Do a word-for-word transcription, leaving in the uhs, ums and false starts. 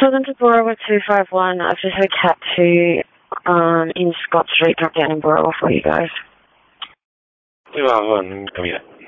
Southern Tabora two five one. I've just had a cat two um, in Scott Street, drop down in Borough for you guys. two five one, come here.